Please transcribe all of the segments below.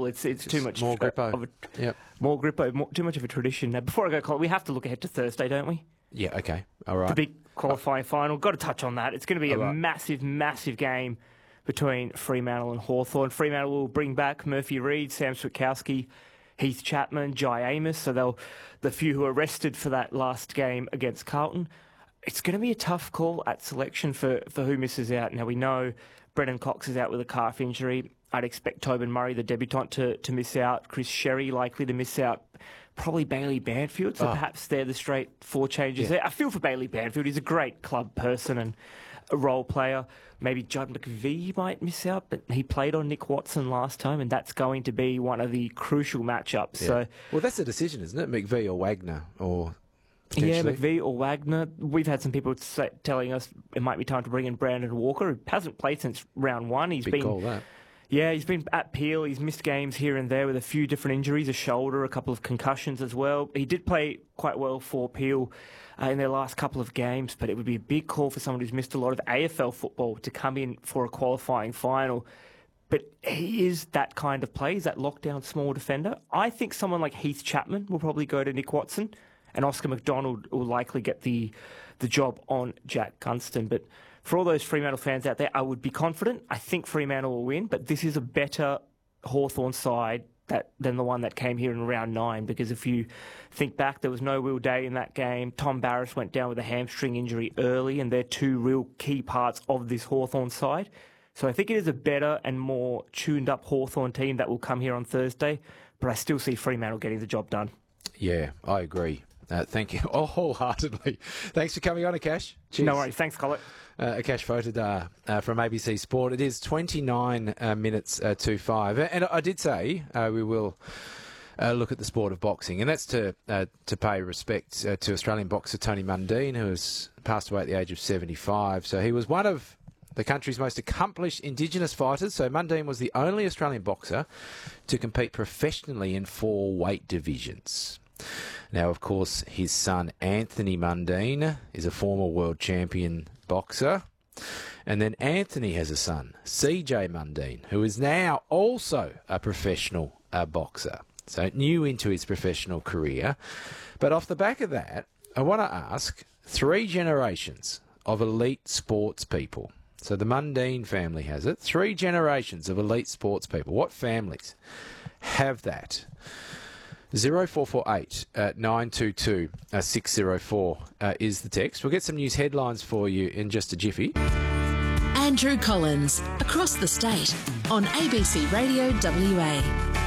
well. It's too much more grippo. More grippo, too much of a tradition. Now, before I go, Colin, we have to look ahead to Thursday, don't we? Yeah, okay. All right. The big qualifying final. Got to touch on that. It's going to be massive, massive game between Fremantle and Hawthorn. Fremantle will bring back Murphy Reid, Sam Switkowski, Heath Chapman, Jai Amos. So the few who are rested for that last game against Carlton. It's going to be a tough call at selection for who misses out. Now, we know Brennan Cox is out with a calf injury. I'd expect Tobin Murray, the debutant, to miss out. Chris Sherry likely to miss out. Probably Bailey Banfield. So perhaps they're the straight four changes there. I feel for Bailey Banfield. He's a great club person and a role player. Maybe Judd McVie might miss out, but he played on Nick Watson last time, and that's going to be one of the crucial matchups. Yeah. So, well, that's the decision, isn't it? McVie or Wagner, or yeah, McVie or Wagner. We've had some people telling us it might be time to bring in Brandon Walker, who hasn't played since round one. He's big call, that. Yeah, he's been at Peel. He's missed games here and there with a few different injuries, a shoulder, a couple of concussions as well. He did play quite well for Peel in their last couple of games, but it would be a big call for someone who's missed a lot of AFL football to come in for a qualifying final. But he is that kind of player. He's that lockdown small defender. I think someone like Heath Chapman will probably go to Nick Watson, and Oscar McDonald will likely get the job on Jack Gunston. But for all those Fremantle fans out there, I would be confident. I think Fremantle will win, but this is a better Hawthorn side than the one that came here in round 9, because if you think back, there was no Will Day in that game. Tom Barrass went down with a hamstring injury early, and they're two real key parts of this Hawthorn side. So I think it is a better and more tuned-up Hawthorn team that will come here on Thursday, but I still see Fremantle getting the job done. Yeah, I agree. Thank you wholeheartedly. Thanks for coming on, Akash. Cheers. No worries. Thanks, Colin. Akash Photodar from ABC Sport. It is 29 minutes to 5. And I did say we will look at the sport of boxing, and that's to pay respect to Australian boxer Tony Mundine, who has passed away at the age of 75. So he was one of the country's most accomplished Indigenous fighters. So Mundine was the only Australian boxer to compete professionally in 4 weight divisions. Now, of course, his son Anthony Mundine is a former world champion boxer. And then Anthony has a son, CJ Mundine, who is now also a professional boxer. So new into his professional career. But off the back of that, I want to ask 3 generations of elite sports people. So the Mundine family has it. 3 generations of elite sports people. What families have that? 0448 922 604 is the text. We'll get some news headlines for you in just a jiffy. Andrew Collins, across the state, on ABC Radio WA.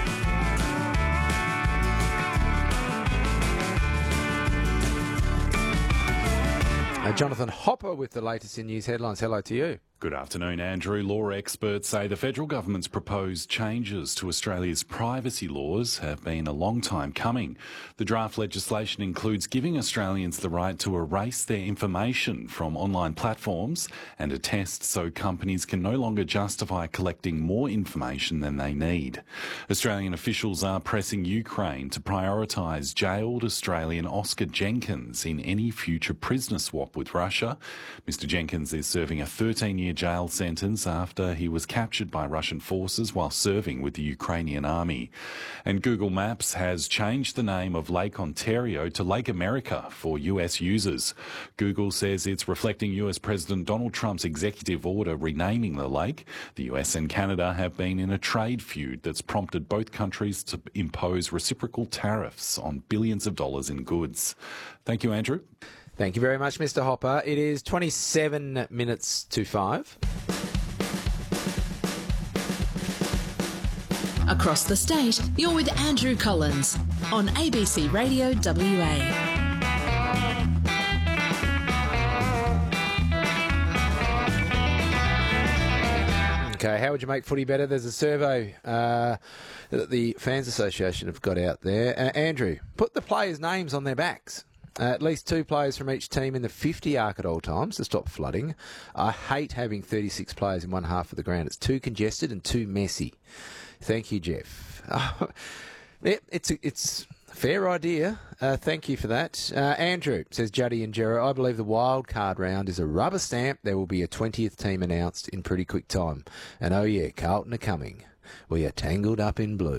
Jonathan Hopper with the latest in news headlines. Hello to you. Good afternoon, Andrew. Law experts say the federal government's proposed changes to Australia's privacy laws have been a long time coming. The draft legislation includes giving Australians the right to erase their information from online platforms and a test so companies can no longer justify collecting more information than they need. Australian officials are pressing Ukraine to prioritise jailed Australian Oscar Jenkins in any future prisoner swap with Russia. Mr Jenkins is serving a 13-year jail sentence after he was captured by Russian forces while serving with the Ukrainian army. And Google Maps has changed the name of Lake Ontario to Lake America for US users. Google says it's reflecting US President Donald Trump's executive order renaming the lake. The US and Canada have been in a trade feud that's prompted both countries to impose reciprocal tariffs on billions of dollars in goods. Thank you, Andrew. Thank you very much, Mr. Hopper. It is 27 minutes to 5. Across the state, you're with Andrew Collins on ABC Radio WA. Okay, how would you make footy better? There's a survey that the Fans Association have got out there. Andrew, put the players' names on their backs. At least 2 players from each team in the 50 arc at all times to stop flooding. I hate having 36 players in one half of the ground. It's too congested and too messy. Thank you, Jeff. It's a fair idea. Thank you for that. Andrew, says Juddy and Gerard, I believe the wild card round is a rubber stamp. There will be a 20th team announced in pretty quick time. And oh yeah, Carlton are coming. We are tangled up in blue.